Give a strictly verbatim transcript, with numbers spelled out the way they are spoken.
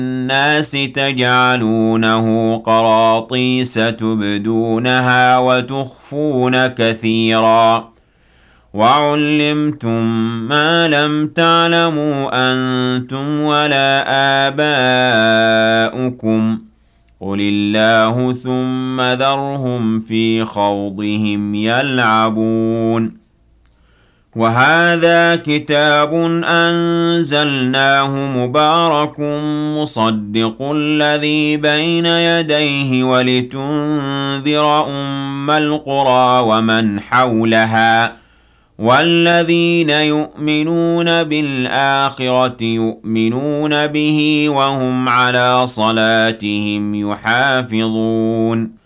النَّاسِ تَجْعَلُونَهُ قَرَاطِيسَ تُبْدُونَهَا وَتُخْفُونَ كَثِيرًا وَعُلِّمْتُم مَّا لَمْ تَعْلَمُوا أَنتُمْ وَلَا آبَاؤُكُمْ ۖ قُلِ اللَّهُ ثُمَّ ذَرْهُمْ فِي خَوْضِهِمْ يَلْعَبُونَ وَهَٰذَا كِتَابٌ أَنزَلْنَاهُ مُبَارَكٌ مُّصَدِّقُ الَّذِي بَيْنَ يَدَيْهِ وَلِتُنذِرَ أُمَّ الْقُرَىٰ وَمَنْ حَوْلَهَا ۚ وَالَّذِينَ يُؤْمِنُونَ بِالْآخِرَةِ يُؤْمِنُونَ بِهِ وَهُمْ عَلَىٰ صَلَاتِهِمْ يُحَافِظُونَ